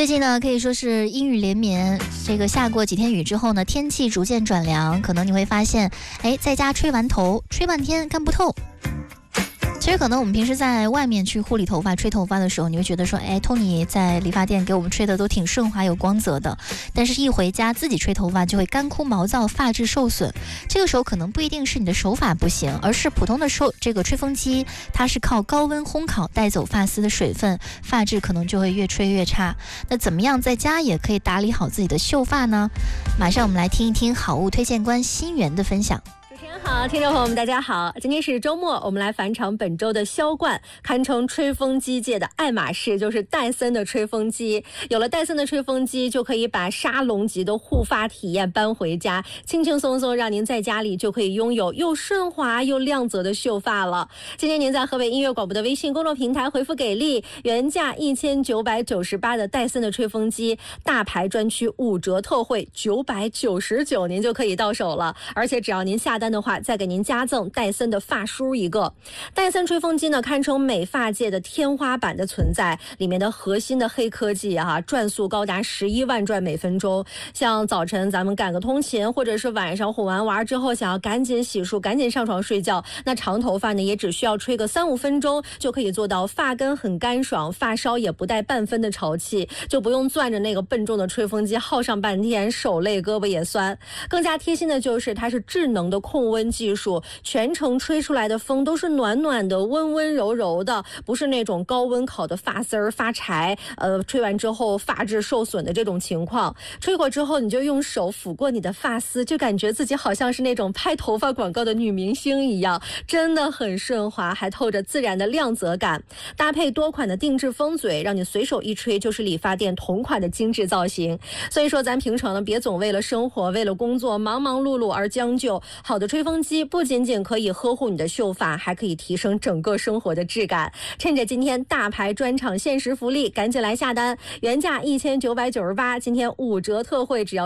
最近呢，可以说是阴雨连绵。这个下过几天雨之后呢，天气逐渐转凉，可能你会发现，在家吹完头，吹半天看不透。其实可能我们平时在外面去护理头发、吹头发的时候，你会觉得说，Tony 在理发店给我们吹的都挺顺滑有光泽的，但是一回家自己吹头发就会干枯毛躁，发质受损。这个时候可能不一定是你的手法不行，而是普通的这个吹风机它是靠高温烘烤带走发丝的水分，发质可能就会越吹越差。那怎么样在家也可以打理好自己的秀发呢？马上我们来听一听好物推荐官新源的分享。 好，听众朋友们大家好，今天是周末，我们来返场本周的销冠，堪称吹风机界的爱马仕，就是戴森的吹风机。有了戴森的吹风机，就可以把沙龙级的护发体验搬回家，轻轻松松让您在家里就可以拥有又顺滑又亮泽的秀发了。今天您在河北音乐广播的微信公众平台回复给力，原价1998的戴森的吹风机大牌专区5折特惠999，您就可以到手了。而且只要您下单的话，再给您加赠戴森的发梳一个。戴森吹风机呢，堪称美发界的天花板的存在，里面的核心的黑科技转速高达11万转每分钟。像早晨咱们赶个通勤，或者是晚上哄完娃之后想要赶紧洗漱赶紧上床睡觉，那长头发呢也只需要吹个3-5分钟就可以做到发根很干爽，发梢也不带半分的潮气，就不用攥着那个笨重的吹风机耗上半天，手累胳膊也酸。更加贴心的就是它是智能的控温技术，全程吹出来的风都是暖暖的温温柔柔的，不是那种高温烤的发丝儿发柴，吹完之后发质受损的这种情况。吹过之后你就用手抚过你的发丝，就感觉自己好像是那种拍头发广告的女明星一样，真的很顺滑，还透着自然的亮泽感。搭配多款的定制风嘴，让你随手一吹就是理发店同款的精致造型。所以说咱平常呢，别总为了生活为了工作忙忙碌碌而将就，好的吹风机不仅仅可以呵护你的秀发，还可以提升整个生活的质感。趁着今天大牌专场限时福利，赶紧来下单，原价1998，今天5折特惠，只要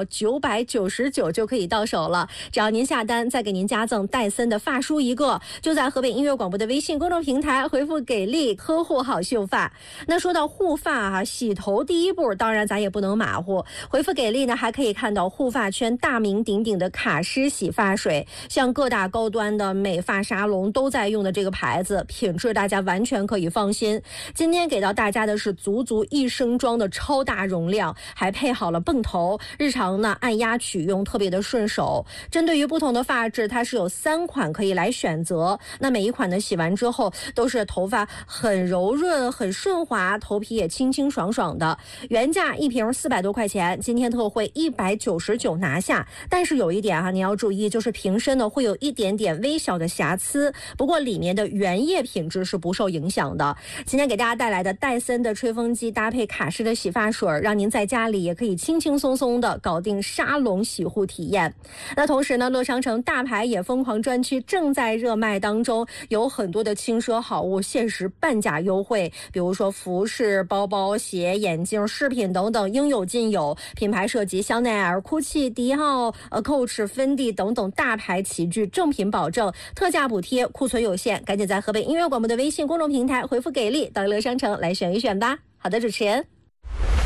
999就可以到手了。只要您下单，再给您加赠戴森的发梳一个，就在河北音乐广播的微信公众平台回复给力，呵护好秀发。那说到护发洗头第一步当然咱也不能马虎，回复给力呢还可以看到护发圈大名鼎鼎的卡诗洗发水，像各大高端的美发沙龙都在用的这个牌子，品质大家完全可以放心。今天给到大家的是足1升装的超大容量，还配好了泵头，日常呢按压取用特别的顺手。针对于不同的发质，它是有3款可以来选择，那每一款呢洗完之后都是头发很柔润很顺滑，头皮也清清爽爽的。原价一瓶400多块钱，今天特惠199拿下。但是有一点你要注意，就是瓶身呢会有一点点微小的瑕疵，不过里面的原液品质是不受影响的。今天给大家带来的戴森的吹风机搭配卡诗的洗发水，让您在家里也可以轻轻松松的搞定沙龙洗护体验。那同时呢，乐商城大牌也疯狂专区正在热卖当中，有很多的轻奢好物限时半价优惠，比如说服饰、包包、鞋、眼镜、饰品等等应有尽有，品牌涉及香奈儿、GUCCI、迪奥、Coach、芬迪等等大牌齐聚，正品保证，特价补贴，库存有限，赶紧在河北音乐广播的微信公众平台回复给力，到乐商城来选一选吧。好的，主持人。